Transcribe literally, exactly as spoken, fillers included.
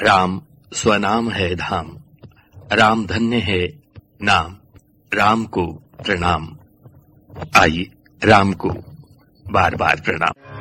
राम स्वनाम है धाम, राम धन्य है नाम, राम को प्रणाम। आइए राम को बार बार प्रणाम।